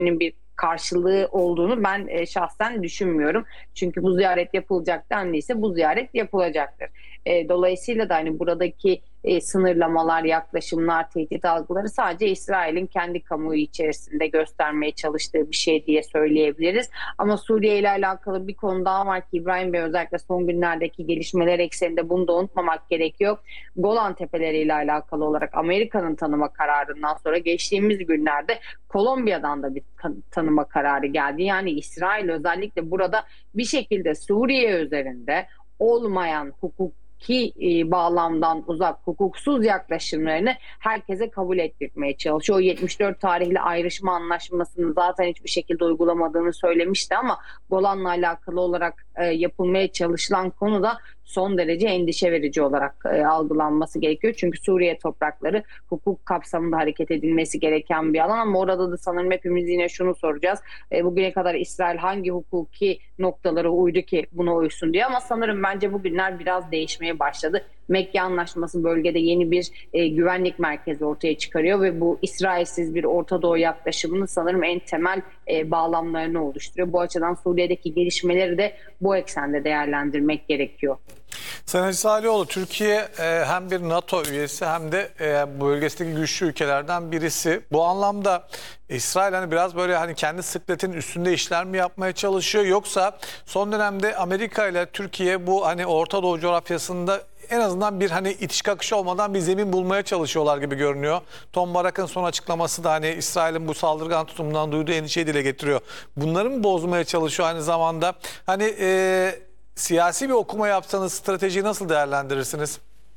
bir karşılığı olduğunu ben şahsen düşünmüyorum. Çünkü bu ziyaret yapılacak denliyse bu ziyaret yapılacaktır. Dolayısıyla da hani buradaki sınırlamalar, yaklaşımlar, tehdit algıları sadece İsrail'in kendi kamuoyu içerisinde göstermeye çalıştığı bir şey diye söyleyebiliriz. Ama Suriye ile alakalı bir konu daha var ki İbrahim Bey, özellikle son günlerdeki gelişmeler ekseninde bunu da unutmamak gerekiyor. Golan Tepeleri ile alakalı olarak Amerika'nın tanıma kararından sonra geçtiğimiz günlerde Kolombiya'dan da bir tanıma kararı geldi. Yani İsrail özellikle burada bir şekilde Suriye üzerinde olmayan hukuki bağlamdan uzak, hukuksuz yaklaşımlarını herkese kabul ettirmeye çalışıyor. O 74 tarihli ayrışma anlaşmasını zaten hiçbir şekilde uygulamadığını söylemişti ama Golan'la alakalı olarak yapılmaya çalışılan konu da son derece endişe verici olarak algılanması gerekiyor. Çünkü Suriye toprakları hukuk kapsamında hareket edilmesi gereken bir alan ama orada da sanırım hepimiz yine şunu soracağız. Bugüne kadar İsrail hangi hukuki noktalara uydu ki buna uysun diye, ama sanırım bence bugünler biraz değişmeye başladı. Mekke Anlaşması bölgede yeni bir güvenlik merkezi ortaya çıkarıyor ve bu İsrailsiz bir Orta Doğu yaklaşımının sanırım en temel bağlamlarını oluşturuyor. Bu açıdan Suriye'deki gelişmeleri de bu eksende değerlendirmek gerekiyor. Sayın Hacı Salioğlu, Türkiye hem bir NATO üyesi hem de bölgesindeki güçlü ülkelerden birisi. Bu anlamda İsrail hani biraz böyle hani kendi sıkletinin üstünde işler mi yapmaya çalışıyor, yoksa son dönemde Amerika ile Türkiye bu hani Orta Doğu coğrafyasında en azından bir hani itiş kakış olmadan bir zemin bulmaya çalışıyorlar gibi görünüyor. Tom Barak'ın son açıklaması da hani İsrail'in bu saldırgan tutumundan duyduğu endişeyi dile getiriyor. Bunları mı bozmaya çalışıyor aynı zamanda? Hani siyasi bir okuma yapsanız stratejiyi nasıl değerlendirirsiniz?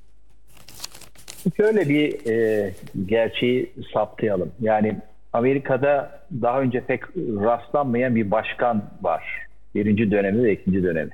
Şöyle bir gerçeği saptayalım. Yani Amerika'da daha önce pek rastlanmayan bir başkan var. Birinci dönemi ve ikinci dönemi.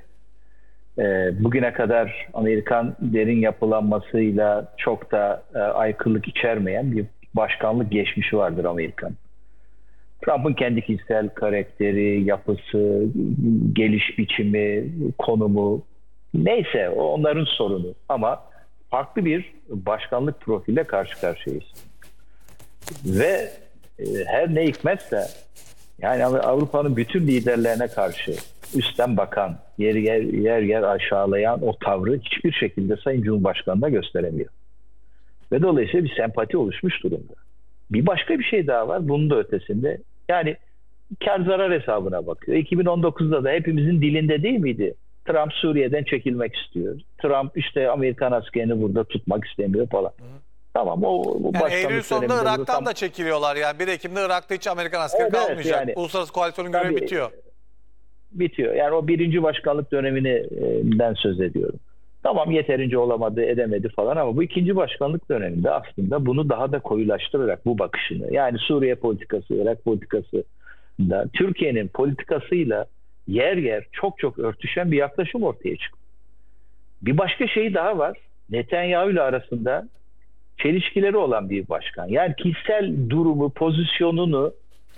Bugüne kadar Amerikan derin yapılanmasıyla çok da aykırılık içermeyen bir başkanlık geçmişi vardır Amerikan. Trump'ın kendi kişisel karakteri, yapısı, geliş biçimi, konumu neyse onların sorunu. Ama farklı bir başkanlık profiliyle karşı karşıyayız. Ve her ne hikmetse yani Avrupa'nın bütün liderlerine karşı üstten bakan, yer yer aşağılayan o tavrı hiçbir şekilde Sayın Cumhurbaşkanı'na gösteremiyor. Ve dolayısıyla bir sempati oluşmuş durumda. Bir başka bir şey daha var bunun da ötesinde. Yani kar zarar hesabına bakıyor. 2019'da da hepimizin dilinde değil miydi? Trump Suriye'den çekilmek istiyor. Trump işte Amerikan askerini burada tutmak istemiyor falan. Tamam, o yani Eylül sonunda Irak'tan da çekiliyorlar. Yani 1 Ekim'de Irak'ta hiç Amerikan askeri kalmayacak. Yani, uluslararası koalisyonun görevi bitiyor. Bitiyor. Yani o birinci başkanlık döneminden söz ediyorum. Tamam, yeterince olamadı, edemedi falan ama bu ikinci başkanlık döneminde aslında bunu daha da koyulaştırarak bu bakışını, yani Suriye politikası, Irak politikası da Türkiye'nin politikasıyla yer yer çok örtüşen bir yaklaşım ortaya çıktı. Bir başka şey daha var. Netanyahu ile arasında çelişkileri olan bir başkan. Yani kişisel durumu, pozisyonunu,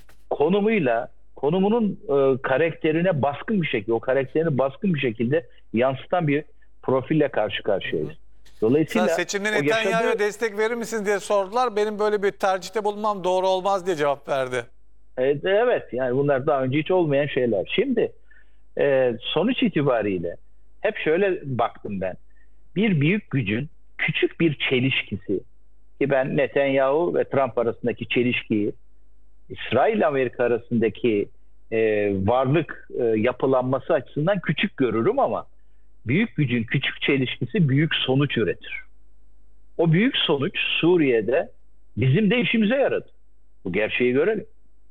konumunun karakterine baskın bir şekilde, o karakterini baskın bir şekilde yansıtan bir profille karşı karşıyayız. Dolayısıyla seçimde Netanyahu'ya destek verir misiniz diye sordular. Benim böyle bir tercihte bulunmam doğru olmaz diye cevap verdi. Evet, yani bunlar daha önce hiç olmayan şeyler. Şimdi sonuç itibariyle hep şöyle baktım ben. Bir büyük gücün küçük bir çelişkisi, ki ben Netanyahu ve Trump arasındaki çelişkiyi, İsrail ile Amerika arasındaki varlık yapılanması açısından küçük görürüm ama büyük gücün küçük çelişkisi büyük sonuç üretir. O büyük sonuç Suriye'de bizim de işimize yaradı. Bu gerçeği görelim.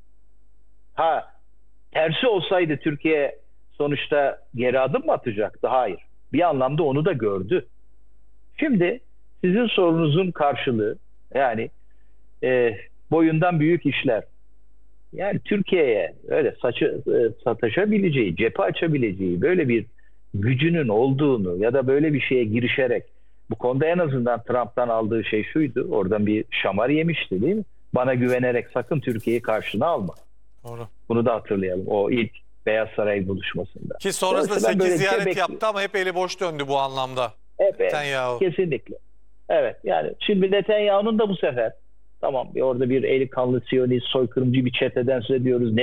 Tersi olsaydı Türkiye sonuçta geri adım mı atacaktı? Hayır. Bir anlamda onu da gördü. Şimdi sizin sorunuzun karşılığı, yani boyundan büyük işler. Yani Türkiye'ye öyle sataşabileceği, cephe açabileceği böyle bir gücünün olduğunu ya da böyle bir şeye girişerek, bu konuda en azından Trump'tan aldığı şey şuydu, oradan bir şamar yemişti değil mi? Bana güvenerek sakın Türkiye'yi karşına alma. Doğru. Bunu da hatırlayalım, o ilk Beyaz Saray buluşmasında. Ki sonrasında 8 ziyaret yaptı ama hep eli boş döndü bu anlamda. Evet, kesinlikle. Evet, yani şimdi Netanyahu'nun da bu sefer Tamam, orada bir eli kanlı Siyonist, soykırımcı bir çeteden söz ediyoruz.